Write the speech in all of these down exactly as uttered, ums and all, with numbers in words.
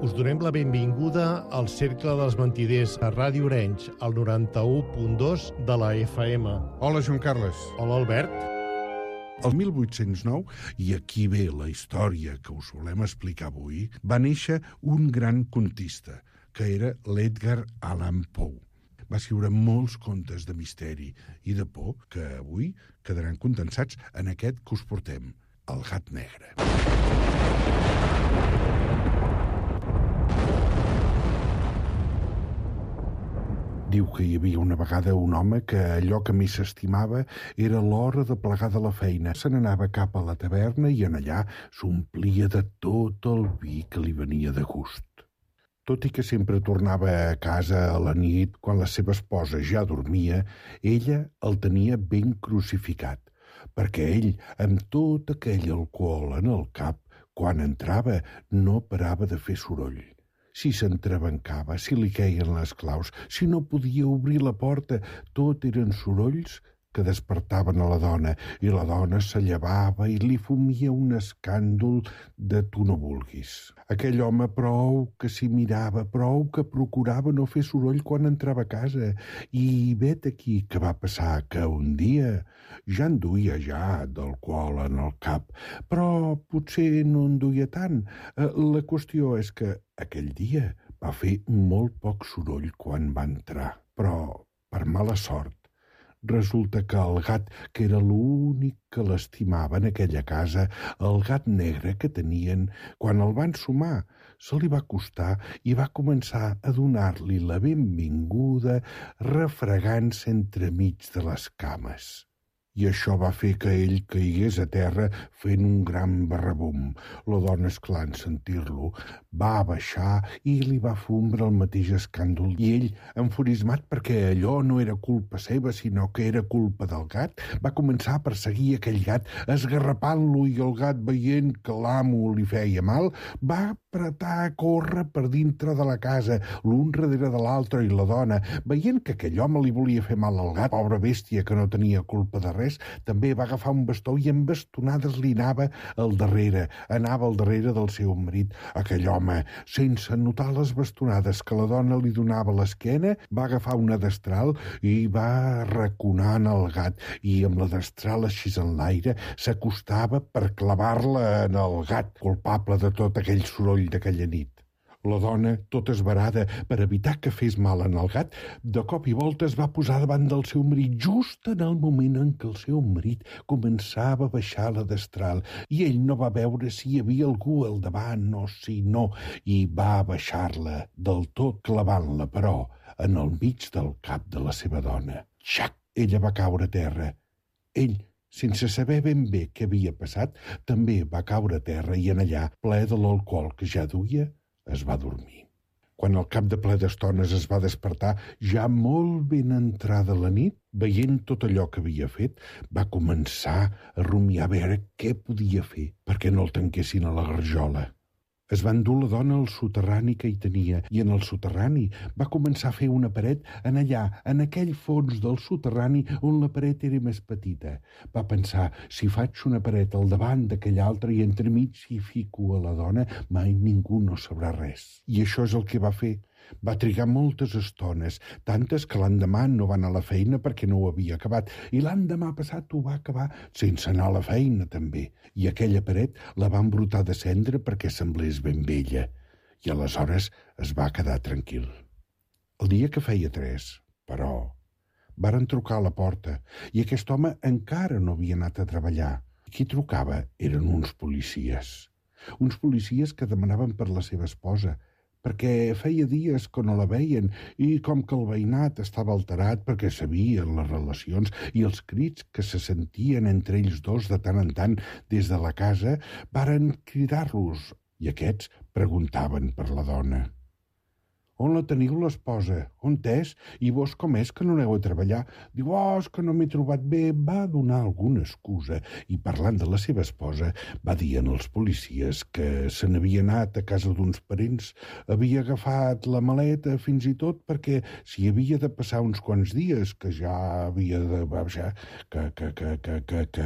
Us donem la benvinguda al Cercle dels Mentiders a Ràdio Orenys, al noranta-u punt dos de la F M. Hola, Joan Carles. Hola, Albert. El mil vuit-cents nou, i aquí ve la història que us volem explicar avui, va néixer un gran contista, que era l'Edgar Allan Poe. Va escriure molts contes de misteri i de por que avui quedaran condensats en aquest que us portem, El gat negre. Diu que hi havia una vegada un home que allò que més s'estimava era l'hora de plegar de la feina. Se n'anava cap a la taverna i en allà s'omplia de tot el vi que li venia de gust. Tot i que sempre tornava a casa a la nit quan la seva esposa ja dormia, ella el tenia ben crucificat, perquè ell, amb tot aquell alcohol en el cap, quan entrava no parava de fer soroll. Si s'entrebancava, si li queien les claus, si no podia obrir la porta, tot eren sorolls que despertaven a la dona, i la dona se llevava i li fumia un escàndol de tu no vulguis. Aquell home prou que s'hi mirava, prou que procurava no fer soroll quan entrava a casa, i vet aquí que va passar que un dia ja en duia ja d'alcohol en el cap, però potser no en duia tant. La qüestió és que aquell dia va fer molt poc soroll quan va entrar, però per mala sort resulta que el gat, que era l'únic que l'estimava en aquella casa, el gat negre que tenien, quan el van sumar, se li va acostar i va començar a donar-li la benvinguda refregant-se entremig de les cames. I això va fer que ell caigués a terra fent un gran barrabum. La dona, esclar, en sentir-lo, va baixar i li va fondre el mateix escàndol. I ell, enfurismat perquè allò no era culpa seva, sinó que era culpa del gat, va començar a perseguir aquell gat, esgarrapant-lo, i el gat, veient que l'amo li feia mal, va apretar a córrer per dintre de la casa, l'un darrere de l'altre, i la dona, veient que aquell home li volia fer mal al gat, pobra bèstia que no tenia culpa de res, també va agafar un bastó i amb bastonades li anava al darrere, anava al darrere del seu marit. Aquell home, sense notar les bastonades que la dona li donava a l'esquena, va agafar una destral i va arraconar en el gat, i amb la destral així en l'aire s'acostava per clavar-la en el gat, culpable de tot aquell soroll d'aquella nit. La dona, tota esverada per evitar que fes mal en el gat, de cop i volta es va posar davant del seu marit just en el moment en què el seu marit començava a baixar la destral, i ell no va veure si hi havia algú al davant o si no, i va baixar-la del tot, clavant-la, però, en el mig del cap de la seva dona. Xac! Ella va caure a terra. Ell, sense saber ben bé què havia passat, també va caure a terra i en allà, ple de l'alcohol que ja duia, es va dormir. Quan al cap de ple d'estones es va despertar, ja molt ben entrada la nit, veient tot allò que havia fet, va començar a rumiar a veure què podia fer perquè no el tanquessin a la garjola. Es va endur la dona al soterrani que hi tenia, i en el soterrani va començar a fer una paret en allà, en aquell fons del soterrani on la paret era més petita. Va pensar, si faig una paret al davant d'aquell altre i entremig hi fico a la dona, mai ningú no sabrà res. I això és el que va fer. Va trigar moltes estones, tantes que l'endemà no va anar a la feina perquè no ho havia acabat, i l'endemà passat ho va acabar sense anar a la feina també, i aquella paret la va embrutar de cendra perquè semblés ben vella, i aleshores es va quedar tranquil. El dia que feia tres, però, varen trucar a la porta, i aquest home encara no havia anat a treballar. Qui trucava eren uns policies, uns policies que demanaven per la seva esposa, perquè feia dies que no la veien, i com que el veïnat estava alterat perquè sabien les relacions i els crits que se sentien entre ells dos de tant en tant des de la casa, varen cridar-los, i aquests preguntaven per la dona. On la teniu, l'esposa? On és? I vos com és que no aneu a treballar? Diu, oh, és que no m'he trobat bé. Va donar alguna excusa i, parlant de la seva esposa, va dir als policies que se n'havia anat a casa d'uns parents, havia agafat la maleta fins i tot perquè s'hi havia de passar uns quants dies, que ja havia de baixar, que, que, que, que, que, que,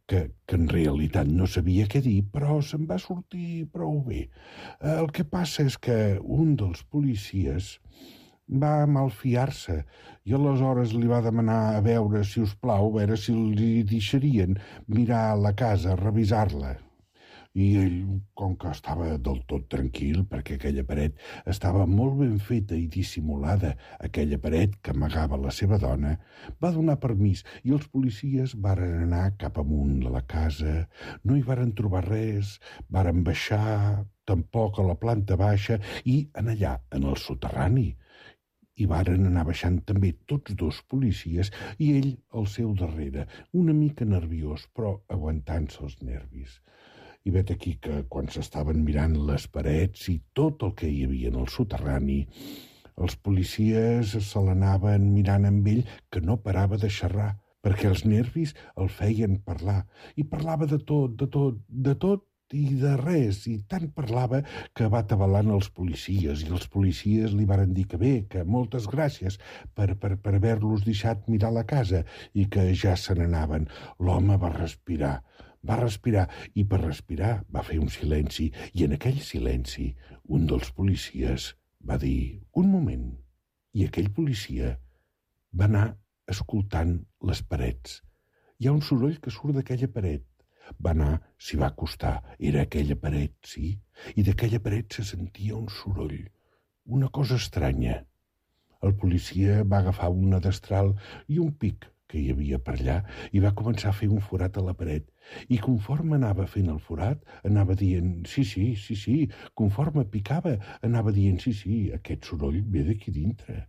que, que en realitat no sabia què dir, però se'n va sortir prou bé. El que passa és que un dels policies va malfiar-se i aleshores li va demanar a veure, si us plau, a veure si li deixarien mirar la casa, revisar-la. I ell, com que estava del tot tranquil, perquè aquella paret estava molt ben feta i dissimulada, aquella paret que amagava la seva dona, va donar permís i els policies varen anar cap amunt de la casa, no hi varen trobar res, varen baixar, tampoc a la planta baixa i en allà, en el soterrani. I varen anar baixant també tots dos policies i ell al seu darrere, una mica nerviós, però aguantant-se els nervis. I vet aquí que quan s'estaven mirant les parets i tot el que hi havia en el soterrani, els policies se l'anaven mirant amb ell que no parava de xerrar, perquè els nervis el feien parlar. I parlava de tot, de tot, de tot i de res, i tant parlava que va atabalant els policies, i els policies li varen dir que bé, que moltes gràcies per, per, per haver-los deixat mirar la casa i que ja se n'anaven. L'home va respirar. Va respirar i per respirar va fer un silenci i en aquell silenci un dels policies va dir un moment i aquell policia va anar escoltant les parets. Hi ha un soroll que surt d'aquella paret. Va anar, s'hi va acostar, era aquella paret, sí, i d'aquella paret se sentia un soroll, una cosa estranya. El policia va agafar una destral i un pic que hi havia per allà i va començar a fer un forat a la paret. I conforme anava fent el forat, anava dient sí, sí, sí, sí, conforme picava, anava dient sí, sí, aquest soroll ve d'aquí dintre.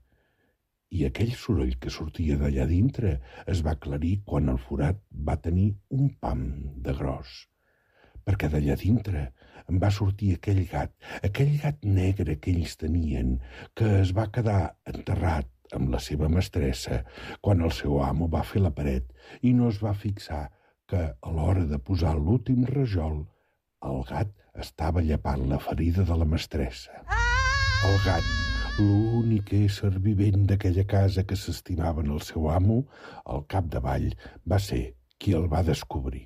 I aquell soroll que sortia d'allà dintre es va aclarir quan el forat va tenir un pam de gros. Perquè d'allà dintre em va sortir aquell gat, aquell gat negre que ells tenien, que es va quedar enterrat amb la seva mestressa quan el seu amo va fer la paret i no es va fixar que a l'hora de posar l'últim rajol el gat estava llepant la ferida de la mestressa. El gat, l'únic ésser vivent d'aquella casa que s'estimava en el seu amo, al capdavall va ser qui el va descobrir.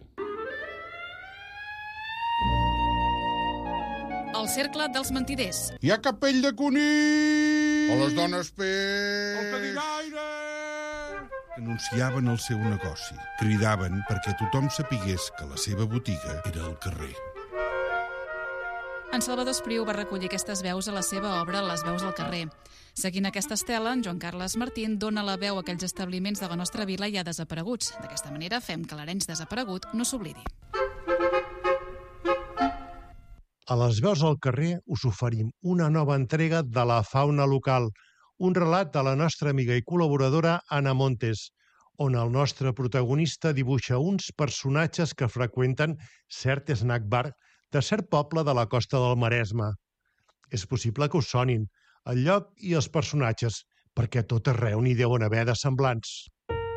El cercle dels mentiders. Hi ha capell de conill! O les dones peix! El cadiraire! Anunciaven el seu negoci. Cridaven perquè tothom sapigués que la seva botiga era al carrer. En Salvador Espriu va recollir aquestes veus a la seva obra Les veus al carrer. Seguint aquesta estela, en Joan Carles Martín dona la veu a aquells establiments de la nostra vila ja desapareguts. D'aquesta manera fem que l'Arenys desaparegut no s'oblidi. A les veus al carrer us oferim una nova entrega de la fauna local, un relat de la nostra amiga i col·laboradora Anna Montes, on el nostre protagonista dibuixa uns personatges que freqüenten cert snack bar de cert poble de la costa del Maresme. És possible que us sonin el lloc i els personatges, perquè a tot arreu n'hi deuen haver de semblants.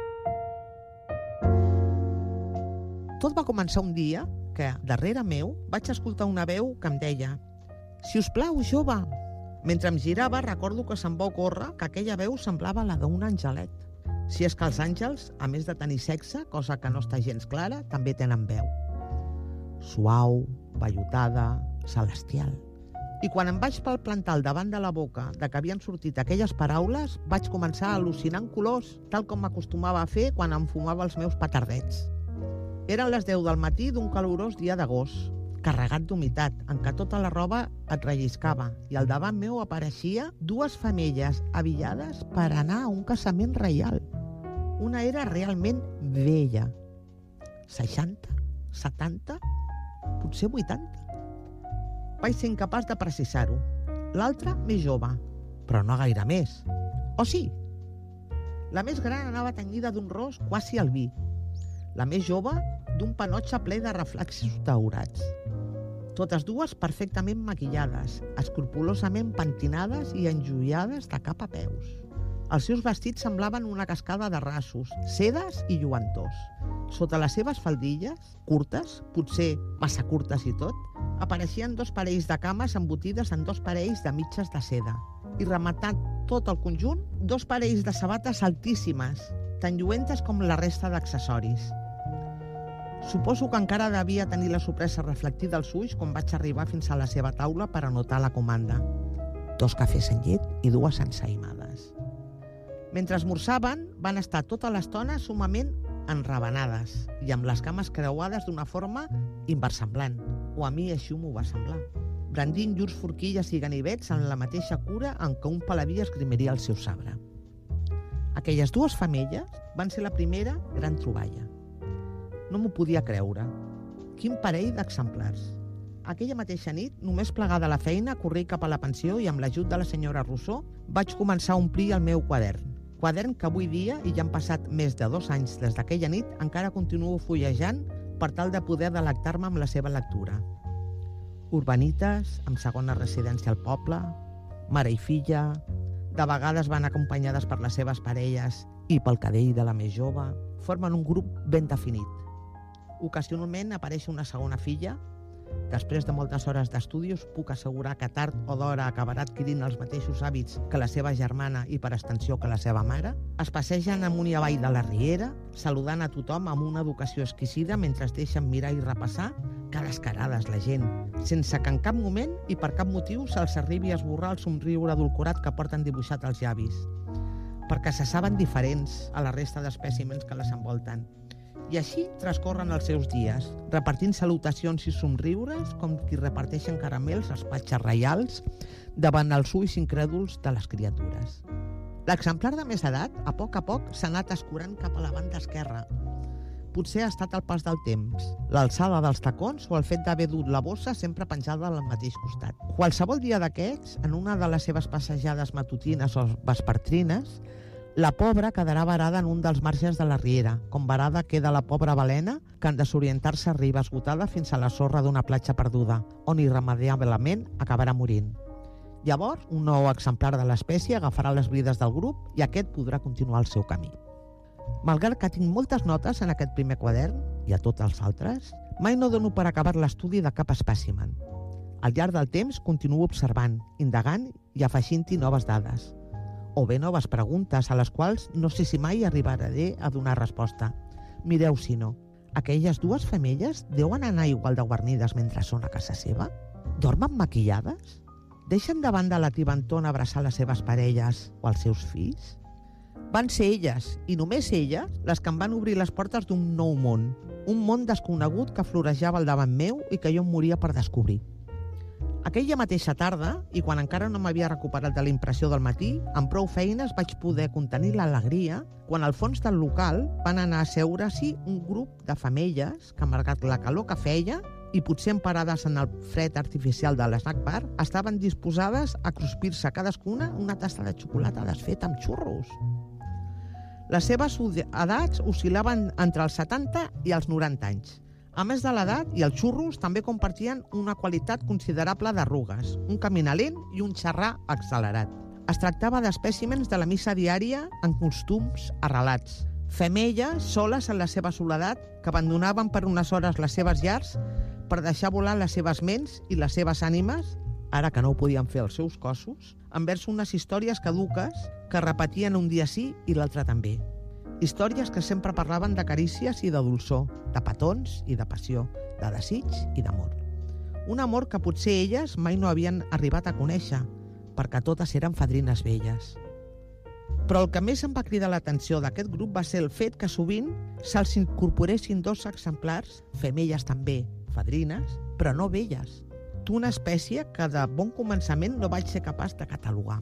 Tot va començar un dia que, darrere meu, vaig escoltar una veu que em deia «Si us plau, jove!». Mentre em girava, recordo que se'm va ocórrer que aquella veu semblava la d'un angelet. Si és que els àngels, a més de tenir sexe, cosa que no està gens clara, també tenen veu. Suau, vellutada, celestial. I quan em vaig palplantar al davant de la boca de que havien sortit aquelles paraules, vaig començar a al·lucinar en colors, tal com m'acostumava a fer quan em fumava els meus petardets. Eren les deu del matí d'un calorós dia d'agost, carregat d'humitat, en què tota la roba et relliscava, i al davant meu apareixia dues femelles avillades per anar a un casament reial. Una era realment vella. seixanta, setanta, potser vuitanta. Vaig ser incapaç de precisar-ho. L'altra més jove, però no gaire més. O sí? La més gran anava tenyida d'un ros quasi albí. La més jove, d'un panotge ple de reflexos daurats. Totes dues perfectament maquillades, escrupolosament pentinades i enjoiades de cap a peus. Els seus vestits semblaven una cascada de rasos, sedes i lluentors. Sota les seves faldilles, curtes, potser massa curtes i tot, apareixien dos parells de cames embotides en dos parells de mitges de seda. I rematant tot el conjunt, dos parells de sabates altíssimes, tan lluentes com la resta d'accessoris. Suposo que encara devia tenir la sorpresa reflectida als ulls quan vaig arribar fins a la seva taula per anotar la comanda. Dos cafès en llet i dues ensaïmades. Mentre esmorzaven, van estar tota l'estona sumament enravenades i amb les cames creuades d'una forma inversemblant, o a mi així m'ho va semblar, brandint llurs forquilles i ganivets en la mateixa cura en què un paladí esgrimiria el seu sabre. Aquelles dues femelles van ser la primera gran troballa. No m'ho podia creure. Quin parell d'exemplars. Aquella mateixa nit, només plegada a la feina, corri cap a la pensió i amb l'ajut de la senyora Rousseau vaig començar a omplir el meu quadern. Quadern que avui dia, i ja han passat més de dos anys des d'aquella nit, encara continuo fullejant per tal de poder delectar-me amb la seva lectura. Urbanites, amb segona residència al poble, mare i filla, de vegades van acompanyades per les seves parelles i pel cadell de la més jove, formen un grup ben definit. Ocasionalment apareix una segona filla. Després de moltes hores d'estudi us puc assegurar que tard o d'hora acabarà adquirint els mateixos hàbits que la seva germana i per extensió que la seva mare. Es passegen amunt i avall de la riera, saludant a tothom amb una educació exquisida mentre es deixen mirar i repassar que descarades la gent, sense que en cap moment i per cap motiu se'ls arribi a esborrar el somriure adulcorat que porten dibuixat als llavis, perquè se saben diferents a la resta d'espècimens que les envolten. I així transcorren els seus dies, repartint salutacions i somriures com qui reparteixen caramels als patges reials davant els ulls incrèduls de les criatures. L'exemplar de més edat, a poc a poc, s'ha anat escurant cap a la banda esquerra. Potser ha estat el pas del temps, l'alçada dels tacons o el fet d'haver dut la bossa sempre penjada al mateix costat. Qualsevol dia d'aquests, en una de les seves passejades matutines o vespertrines, la pobra quedarà varada en un dels marges de la riera, com varada queda la pobra balena que en desorientar-se arriba esgotada fins a la sorra d'una platja perduda, on irremediablement acabarà morint. Llavors, un nou exemplar de l'espècie agafarà les brides del grup i aquest podrà continuar el seu camí. Malgrat que tinc moltes notes en aquest primer quadern, i a tots els altres, mai no dono per acabar l'estudi de cap espècimen. Al llarg del temps continuo observant, indagant i afegint-hi noves dades, o bé noves preguntes a les quals no sé si mai arribaré a donar resposta. Mireu si no, aquelles dues femelles deuen anar igual de guarnides mentre són a casa seva? Dormen maquillades? Deixen de banda la tibantona abraçar les seves parelles o els seus fills? Van ser elles, i només elles, les que em van obrir les portes d'un nou món, un món desconegut que florejava al davant meu i que jo em moria per descobrir. Aquella mateixa tarda, i quan encara no m'havia recuperat de la impressió del matí, amb prou feines vaig poder contenir l'alegria quan al fons del local van anar a seure-s'hi un grup de femelles que, malgrat la calor que feia i potser emparades en el fred artificial de l'esnac bar, estaven disposades a cruspir-se cadascuna una tassa de xocolata desfeta amb xurros. Les seves edats oscil·laven entre els setanta i els noranta anys. A més de l'edat i els xurros també compartien una qualitat considerable d'arrugues, un caminar lent i un xerrar accelerat. Es tractava d'espècimens de la missa diària en costums arrelats. Femelles soles en la seva soledat que abandonaven per unes hores les seves llars per deixar volar les seves ments i les seves ànimes, ara que no ho podien fer els seus cossos, envers unes històries caduques que repetien un dia sí i l'altre també. Històries que sempre parlaven de carícies i de dolçor, de petons i de passió, de desig i d'amor. Un amor que potser elles mai no havien arribat a conèixer, perquè totes eren fadrines velles. Però el que més em va cridar l'atenció d'aquest grup va ser el fet que sovint se'ls incorporessin dos exemplars, femelles també, fadrines, però no velles, d'una espècie que de bon començament no vaig ser capaç de catalogar.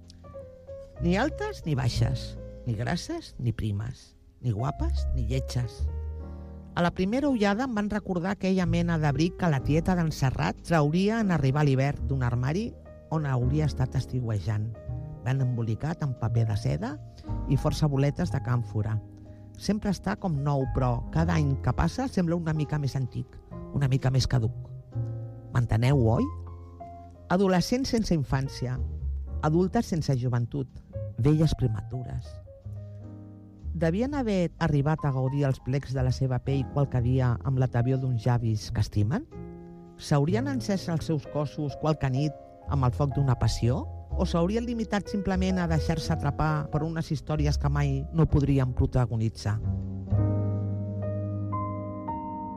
Ni altes ni baixes, ni grasses ni primes, ni guapes ni lletges. A la primera ullada em van recordar aquella mena d'abric que la tieta d'en Serrat trauria en arribar a l'hivern d'un armari on hauria estat estiuejant, ben embolicat amb paper de seda i força boletes de càmfora. Sempre està com nou, però cada any que passa sembla una mica més antic, una mica més caduc. M'enteneu, oi? Adolescents sense infància, adultes sense joventut, velles prematures. Devien haver arribat a gaudir els plecs de la seva pell qualque dia amb l'atavió d'uns llavis que estimen? S'haurien encès els seus cossos qualque nit amb el foc d'una passió? O s'haurien limitat simplement a deixar-se atrapar per unes històries que mai no podrien protagonitzar?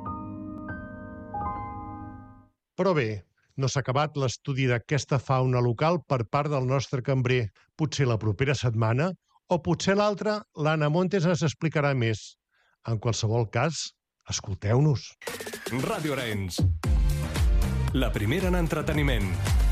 Però bé, no s'ha acabat l'estudi d'aquesta fauna local per part del nostre cambrer. Potser la propera setmana, o potser l'altra, l'Anna Montes ens explicarà més. En qualsevol cas, escolteu-nos. Ràdio Arenys, la primera en entreteniment.